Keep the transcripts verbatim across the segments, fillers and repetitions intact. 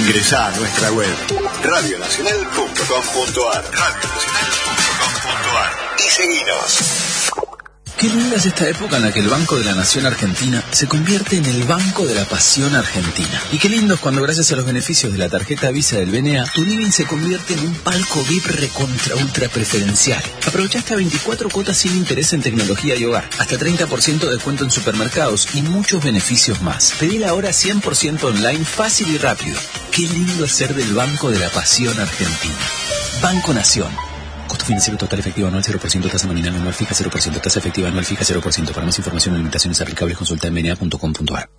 Ingresá a nuestra web radio nacional punto com punto ar radio nacional punto com punto ar y seguinos. Qué linda es esta época en la que el Banco de la Nación Argentina se convierte en el Banco de la Pasión Argentina. Y qué lindo es cuando, gracias a los beneficios de la tarjeta Visa del B N A, tu living se convierte en un palco V I P recontra ultra preferencial. Aprovecha hasta veinticuatro cuotas sin interés en tecnología y hogar, hasta treinta por ciento de descuento en supermercados y muchos beneficios más. Pedila ahora cien por ciento online, fácil y rápido. Qué lindo es ser del Banco de la Pasión Argentina. Banco Nación. Costo financiero total efectivo anual cero por ciento, tasa nominal anual fija cero por ciento, tasa efectiva anual fija cero por ciento. Para más información o limitaciones aplicables, consulta en b n a punto com punto ar.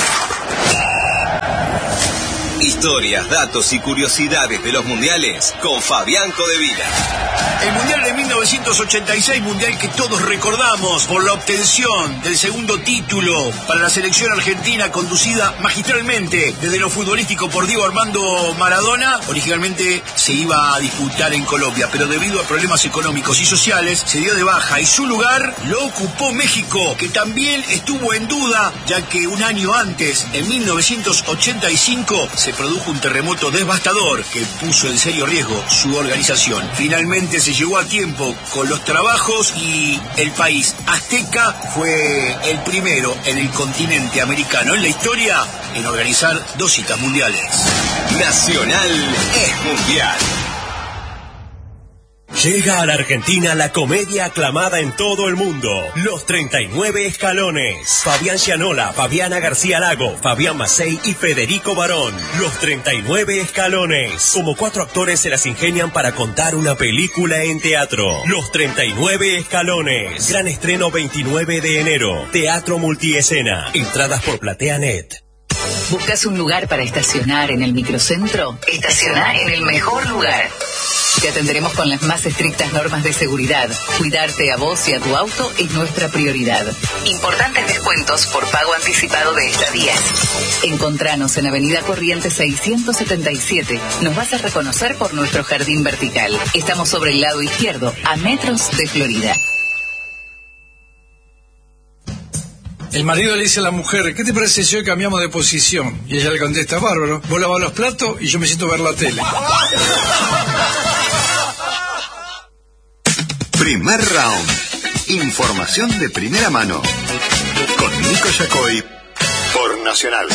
Historias, datos y curiosidades de los mundiales con Fabián Codevila. El Mundial de mil novecientos ochenta y seis, mundial que todos recordamos por la obtención del segundo título para la selección argentina, conducida magistralmente desde lo futbolístico por Diego Armando Maradona. Originalmente se iba a disputar en Colombia, pero debido a problemas económicos y sociales se dio de baja y su lugar lo ocupó México, que también estuvo en duda, ya que un año antes, en mil novecientos ochenta y cinco, se produjo un terremoto devastador que puso en serio riesgo su organización. Finalmente se llegó a tiempo con los trabajos y el país azteca fue el primero en el continente americano en la historia en organizar dos citas mundiales. Nacional es mundial. Llega a la Argentina la comedia aclamada en todo el mundo, Los treinta y nueve Escalones. Fabián Gianola, Fabiana García Lago, Fabián Macei y Federico Barón. Los treinta y nueve Escalones. Como cuatro actores se las ingenian para contar una película en teatro. Los treinta y nueve Escalones. Gran estreno veintinueve de enero. Teatro multiescena. Entradas por PlateaNet. ¿Buscas un lugar para estacionar en el microcentro? Estaciona en el mejor lugar. Te atenderemos con las más estrictas normas de seguridad. Cuidarte a vos y a tu auto es nuestra prioridad. Importantes descuentos por pago anticipado de estadías. Encontranos en Avenida Corrientes seiscientos setenta y siete. Nos vas a reconocer por nuestro jardín vertical. Estamos sobre el lado izquierdo, a metros de Florida. El marido le dice a la mujer, ¿qué te parece si hoy cambiamos de posición? Y ella le contesta, bárbaro, vos lavás los platos y yo me siento a ver la tele. Primer round. Información de primera mano. Con Nico Yacoy por Nacional.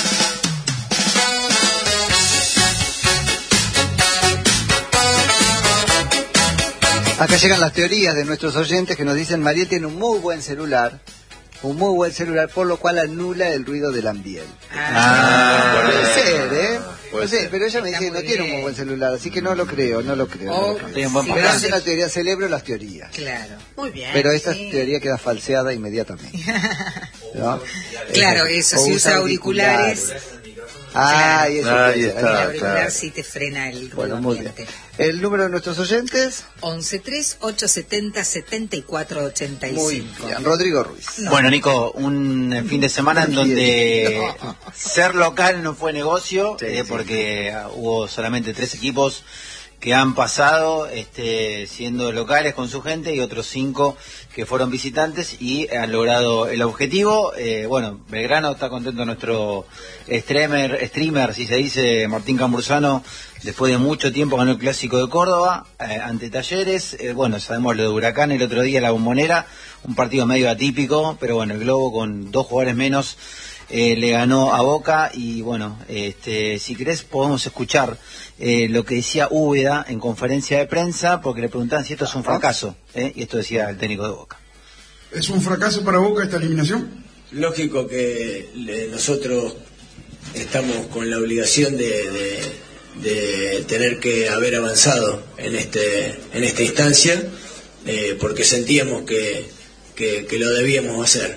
Acá llegan las teorías de nuestros oyentes que nos dicen, Mariel tiene un muy buen celular. Un muy buen celular, por lo cual anula el ruido del ambiente. Ah, puede ser, ¿eh? No sé, pero ella me dice que no tiene un muy buen celular, así que no lo creo, no lo creo. Oh, no lo creo. Sí, pero es una teoría, celebro las teorías. Claro, muy bien. Pero esta sí. teoría queda falseada inmediatamente. ¿No? Claro, eso, si usa auriculares... auriculares. Ah, y eso ahí está, el auricular claro. sí te frena el ruido bueno, muy ambiente. Bien. ¿El número de nuestros oyentes? once tres ocho setenta setenta y cuatro ochenta y cinco. Muy bien. Rodrigo Ruiz. No. Bueno, Nico, un fin de semana en donde no. ser local no fue negocio, sí, eh, sí. porque hubo solamente tres equipos que han pasado este, siendo locales con su gente y otros cinco que fueron visitantes y han logrado el objetivo. Eh, bueno, Belgrano está contento, nuestro streamer, streamer, si se dice, Martín Cambursano, después de mucho tiempo ganó el Clásico de Córdoba eh, ante Talleres. Eh, bueno, sabemos lo de Huracán el otro día, la Bombonera, un partido medio atípico, pero bueno, el Globo con dos jugadores menos eh, le ganó a Boca y bueno, este, si querés podemos escuchar Eh, lo que decía Úbeda en conferencia de prensa, porque le preguntaban si esto es un fracaso, ¿eh? y esto decía el técnico de Boca. ¿Es un fracaso para Boca esta eliminación? Lógico que le, nosotros estamos con la obligación de, de, de tener que haber avanzado en este en esta instancia, eh, porque sentíamos que, que, que lo debíamos hacer.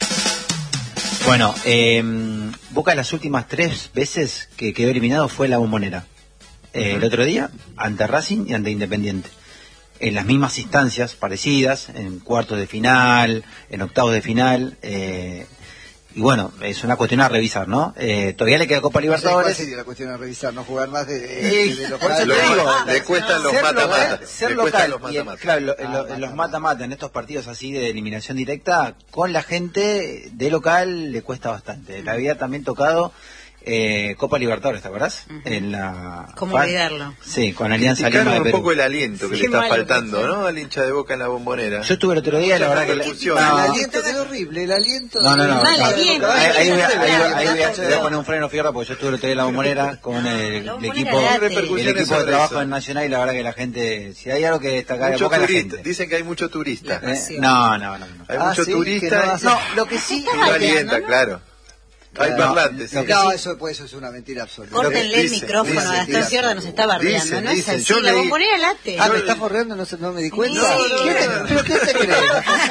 Bueno, eh, Boca las últimas tres veces que quedó eliminado fue la Bombonera. Eh, el otro día, ante Racing y ante Independiente. En las mismas instancias parecidas, en cuartos de final, en octavos de final. Eh, y bueno, es una cuestión a revisar, ¿no? Eh, todavía le queda Copa Libertadores. ¿Cuál sería la cuestión a revisar? ¿No jugar más de, de, eh, de local? Lo digo, le cuestan los mata-mata. Ser local, los mata -mata. Claro, lo, ah, lo, los mata-mata en estos partidos así de eliminación directa, con la gente de local le cuesta bastante. Le había también tocado eh, Copa Libertadores, ¿te acordás? Uh-huh. En la ¿Cómo olvidarlo? Sí, con Alianza Lima de un Perú. poco el aliento que Qué le está malo, faltando, ¿no? Al hincha de Boca en la Bombonera. Yo estuve el otro día, la verdad que... No, el aliento quedó horrible, el aliento... No, no, no. Mal no, aliento. Ahí, ahí, voy a, ahí, ahí voy, a, voy a poner un freno fierro porque yo estuve el otro día en la Bombonera con el, el equipo, el equipo de trabajo en Nacional y la verdad que la gente... Si hay algo que destacar... Mucho Boca turista. la gente. Dicen que hay mucho turista. Eh, no, no, no, no. Hay Ah, mucho ¿sí? turista. No, no, lo que sí... Y no alienta, ¿no? Claro. Hay parlantes, sí. No, eso, pues, eso es una mentira absoluta. Córtenle el Dicen, micrófono, dicen, Gastón dicen. Ciorda nos está bardeando, Dicen, ¿no? Es dicen. así, Yo la leí- Bombonera late. Ah, ¿me está forreando? No, se- no me di cuenta. Sí. ¿Qué te- ¿Pero qué se cree?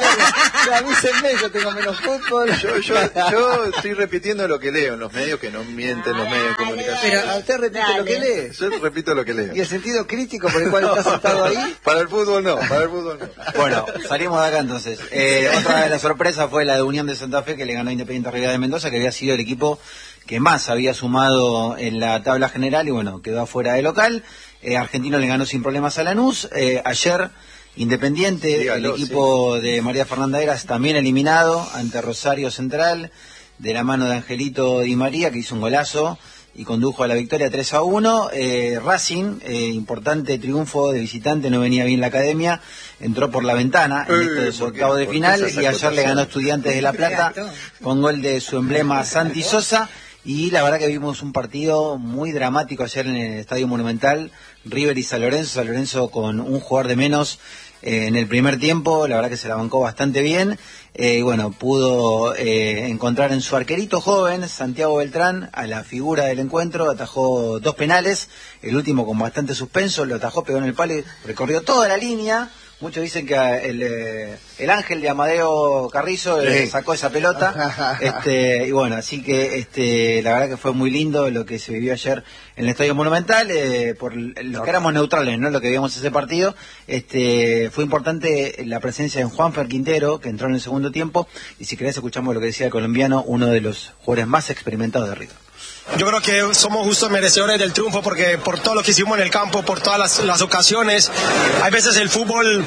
Avísenme, yo tengo menos fútbol. Yo, yo, yo estoy repitiendo lo que leo en los medios, que no mienten los medios de comunicación. Pero usted repite lo que lee. Yo repito lo que leo. ¿Y el sentido crítico por el cual está sentado ahí? Para el fútbol no, para el fútbol no. Bueno, salimos de acá entonces. Eh, otra de las sorpresas fue la de Unión de Santa Fe, que le ganó a Independiente Rivadavia de Mendoza, que había sido el equipo que más había sumado en la tabla general y bueno, quedó afuera de local. Eh, Argentino le ganó sin problemas a Lanús. Eh, ayer Independiente, Dígalo, el equipo sí. de María Fernanda Eras también eliminado ante Rosario Central, de la mano de Angelito Di María, que hizo un golazo y condujo a la victoria tres a uno. Eh, Racing, eh, importante triunfo de visitante, no venía bien la academia, entró por la ventana en Eh, estos ¿por qué? octavos de ¿Por qué final esa y ayer le ganó acotación? Estudiantes de La Plata con gol de su emblema Santi Sosa. Y la verdad que vimos un partido muy dramático ayer en el Estadio Monumental, River y San Lorenzo, San Lorenzo con un jugador de menos eh, en el primer tiempo, la verdad que se la bancó bastante bien, eh, y bueno, pudo eh, encontrar en su arquerito joven, Santiago Beltrán, a la figura del encuentro, atajó dos penales, el último con bastante suspenso, lo atajó, pegó en el palo y recorrió toda la línea. Muchos dicen que el, eh, el ángel de Amadeo Carrizo eh, Sí. sacó esa pelota. este Y bueno, así que este la verdad que fue muy lindo lo que se vivió ayer en el Estadio Monumental. Eh, por los que éramos neutrales, ¿no? Lo que vimos ese partido. este Fue importante la presencia de Juanfer Quintero, que entró en el segundo tiempo. Y si querés escuchamos lo que decía el colombiano, uno de los jugadores más experimentados de River. Yo creo que somos justos merecedores del triunfo porque por todo lo que hicimos en el campo, por todas las, las ocasiones. Hay veces el fútbol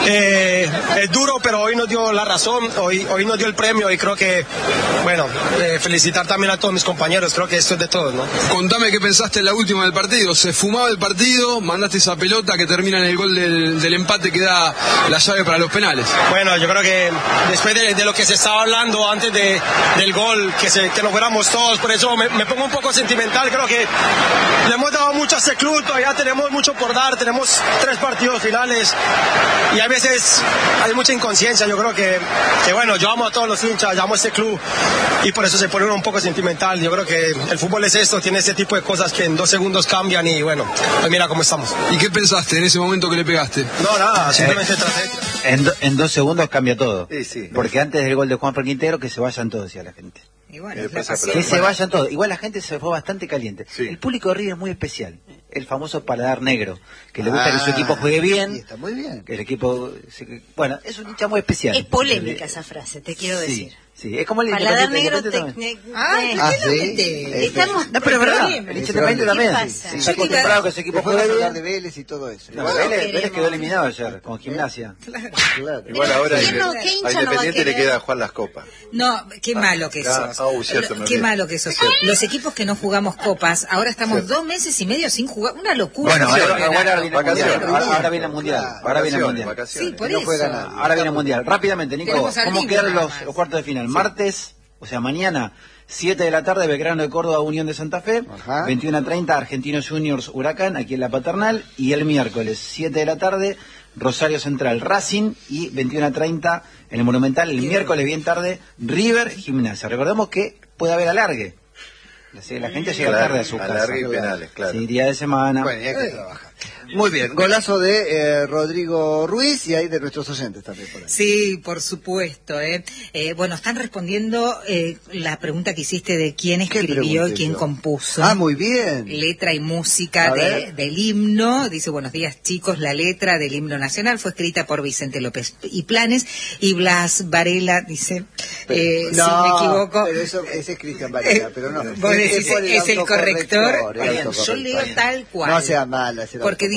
eh, es duro, pero hoy nos dio la razón, hoy, hoy nos dio el premio y creo que, bueno, eh, felicitar también a todos mis compañeros, creo que esto es de todos, ¿no? Contame qué pensaste en la última del partido. Se fumaba el partido, mandaste esa pelota que termina en el gol del, del empate que da la llave para los penales. Bueno, yo creo que después de, de lo que se estaba hablando antes de, del gol, que, se, que nos fuéramos todos, por eso me, me pongo un poco sentimental, creo que le hemos dado mucho a este club, todavía tenemos mucho por dar, tenemos tres partidos finales y a veces hay mucha inconsciencia, yo creo que, que bueno, yo amo a todos los hinchas, yo amo a este club y por eso se pone uno un poco sentimental. Yo creo que el fútbol es esto, tiene este tipo de cosas que en dos segundos cambian y bueno, pues mira cómo estamos. ¿Y qué pensaste en ese momento que le pegaste? No, nada, simplemente traté. En, do, en dos segundos cambia todo. Sí, sí. Porque antes del gol de Juanfer Quintero, que se vayan todos, decía la gente. Y bueno, Eh, es la pasa Que pasión. se vayan todos. Igual la gente se fue bastante caliente. Sí. El público de River es muy especial. El famoso paladar negro, que le gusta Ah, que su equipo juegue y bien. está muy bien. Que el equipo... se- Bueno, es un hincha muy especial. Es polémica esa frase, te quiero Sí, decir. sí. Es como el Paladar Independiente- negro Independiente te... también. Ay, Ah, ¿qué es lo sí. que te- Eh, Estamos No, pero es verdad. problemas. El Independiente también. ¿Qué sí. pasa? Sí, está acostumbrado a que su equipo Después juegue vamos a hablar bien. de Vélez y todo eso. Igual No Vélez, queremos. Vélez quedó eliminado ayer con Gimnasia. Claro. Igual ahora ¿quién no- a qué hincha no va a Independiente le querer? queda jugar las copas. No, qué malo que Ah, sos. oh, cierto, me Lo- qué olvidé. malo que sos. Los equipos que no jugamos copas, ahora estamos Cierto. dos meses y medio sin jugar. Una locura. Bueno, No ahora, juega ahora nada. viene el mundial. Vacaciones. Ahora, ahora viene el mundial. Ahora viene el mundial. Vacaciones. Sí, por No eso. juega nada. Ahora viene el mundial. Rápidamente, Nico, Tenemos al ¿cómo Dibu quedan nada los, más. los cuartos de final? Martes, o sea, mañana, siete de la tarde, Belgrano de Córdoba, Unión de Santa Fe. Ajá. veintiuno a treinta, Argentinos Juniors, Huracán, aquí en la Paternal. Y el miércoles, siete de la tarde, Rosario Central, Racing. Y veintiuno a treinta, en el Monumental, el miércoles bien tarde, River, Gimnasia. Recordemos que puede haber alargue. Así que la gente llega Alargue, tarde a su casa. alargue y penales, claro. Sí, día de semana. Bueno, y hay que trabajar. Muy bien, golazo de eh, Rodrigo Ruiz y hay de nuestros oyentes también por ahí. Sí, por supuesto. ¿eh? Eh, bueno, están respondiendo eh, la pregunta que hiciste de quién escribió y pregunté quién yo? compuso. Ah, muy bien. Letra y música A de, ver. del himno. Dice, buenos días chicos, la letra del himno nacional fue escrita por Vicente López y Planes y Blas Varela, dice, eh, no, si me equivoco. pero eso, ese es Cristian Varela, pero no. Vos decís, por es el corrector. el Bien, yo autocorrector. leo tal cual. No sea mala. ese era Porque dice,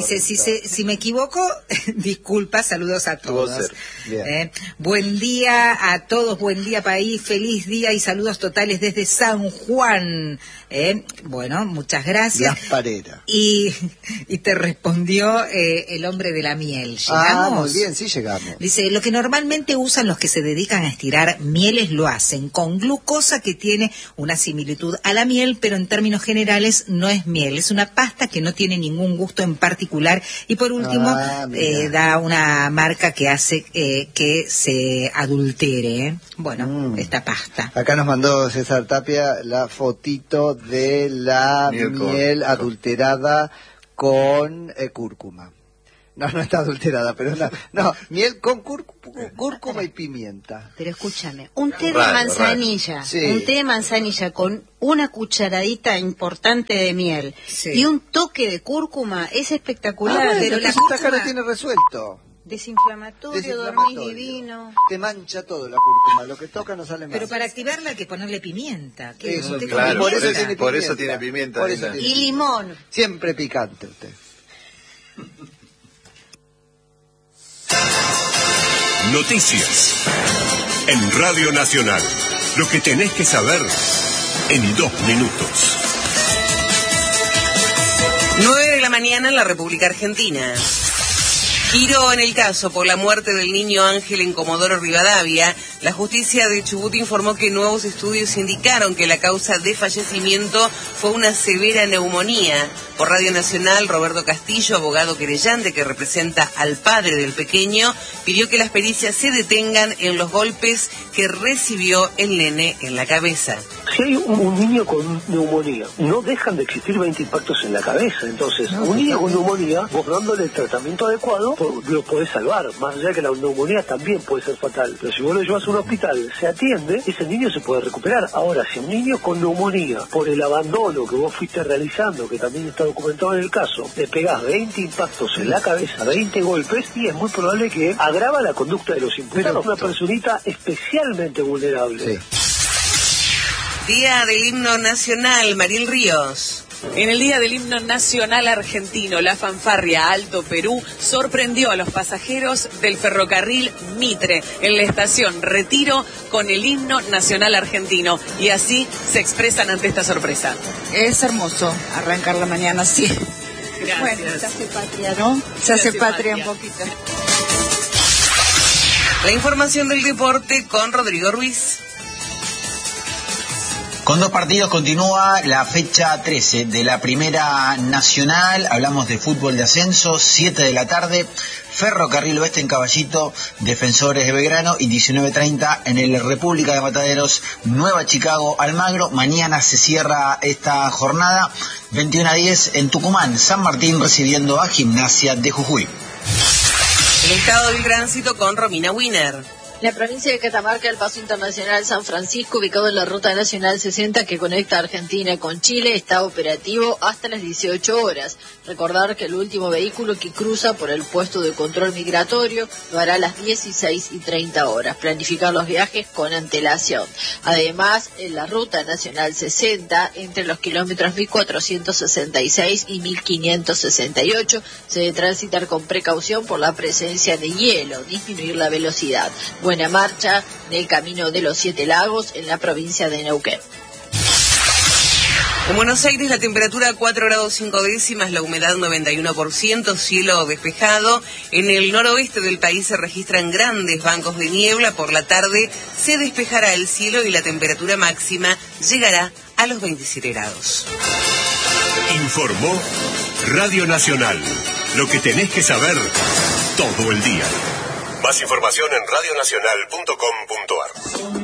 Dice, si, se, si me equivoco, disculpa, saludos a todos. Eh, buen día a todos, buen día país, feliz día y saludos totales desde San Juan. Eh, bueno, muchas gracias. Las Pareras. Y, y te respondió eh, el hombre de la miel. ¿Llegamos? Ah, muy bien, sí llegamos. Dice, lo que normalmente usan los que se dedican a estirar mieles lo hacen con glucosa que tiene una similitud a la miel, pero en términos generales no es miel, es una pasta que no tiene ningún gusto en particular y por último ah, eh, da una marca que hace eh, que se adultere, ¿eh? Bueno, mm. esta pasta. Acá nos mandó César Tapia la fotito de la miel, miel con, adulterada con eh, cúrcuma. No, no está adulterada, pero no, no miel con cúrcuma, cúrcuma y pimienta. Pero escúchame, un té de manzanilla, sí. un té de manzanilla con una cucharadita importante de miel sí. y un toque de cúrcuma es espectacular. Ah, bueno, pero la cúrcuma cúrcuma lo tiene resuelto. Desinflamatorio, Desinflamatorio, dormís divino. Te mancha todo la cúrcuma, lo que toca no sale mal. Pero para activarla hay que ponerle pimienta. ¿Qué? Eso, claro, por, eso por, tiene por pimienta. eso tiene pimienta. Por eso tiene y limón. Siempre picante usted. Noticias en Radio Nacional. Lo que tenés que saber en dos minutos. nueve de la mañana en la República Argentina. Giro en el caso por la muerte del niño Ángel en Comodoro Rivadavia. La justicia de Chubut informó que nuevos estudios indicaron que la causa de fallecimiento fue una severa neumonía. Por Radio Nacional, Roberto Castillo, abogado querellante que representa al padre del pequeño, pidió que las pericias se detengan en los golpes que recibió el nene en la cabeza. Si hay un, un niño con neumonía, no dejan de existir veinte impactos en la cabeza. Entonces, no, un niño con neumonía, vos dándole el tratamiento adecuado, por, lo podés salvar. Más allá de que la neumonía también puede ser fatal. Pero si vos lo llevas a un hospital, se atiende, ese niño se puede recuperar. Ahora, si un niño con neumonía, por el abandono que vos fuiste realizando, que también está documentado en el caso, le pegás veinte impactos en la cabeza, veinte golpes, y es muy probable que agrava la conducta de los imputados. Una personita especialmente vulnerable. Sí. Día del Himno Nacional, Maril Ríos. En el Día del Himno Nacional Argentino, la fanfarria Alto Perú sorprendió a los pasajeros del ferrocarril Mitre en la estación Retiro con el Himno Nacional Argentino. Y así se expresan ante esta sorpresa. Es hermoso arrancar la mañana así. Gracias. Bueno, se hace patria, ¿no? Se, se hace, hace patria, patria un poquito. La información del deporte con Rodrigo Ruiz. Con dos partidos continúa la fecha trece de la Primera Nacional. Hablamos de fútbol de ascenso, siete de la tarde, Ferrocarril Oeste en Caballito, Defensores de Belgrano, y diecinueve treinta en el República de Mataderos, Nueva Chicago, Almagro. Mañana se cierra esta jornada, veintiuno a diez en Tucumán, San Martín recibiendo a Gimnasia de Jujuy. El estado del tránsito con Romina Wiener. La provincia de Catamarca, el Paso Internacional San Francisco, ubicado en la Ruta Nacional sesenta que conecta a Argentina con Chile, está operativo hasta las dieciocho horas. Recordar que el último vehículo que cruza por el puesto de control migratorio lo hará a las dieciséis y treinta horas. Planificar los viajes con antelación. Además, en la Ruta Nacional sesenta, entre los kilómetros mil cuatrocientos sesenta y seis y mil quinientos sesenta y ocho, se debe transitar con precaución por la presencia de hielo, disminuir la velocidad. Buena marcha del Camino de los Siete Lagos en la provincia de Neuquén. En Buenos Aires la temperatura cuatro grados cinco décimas, la humedad noventa y uno por ciento, cielo despejado. En el noroeste del país se registran grandes bancos de niebla. Por la tarde se despejará el cielo y la temperatura máxima llegará a los veintisiete grados. Informó Radio Nacional. Lo que tenés que saber todo el día. Más información en radio nacional punto com punto ar.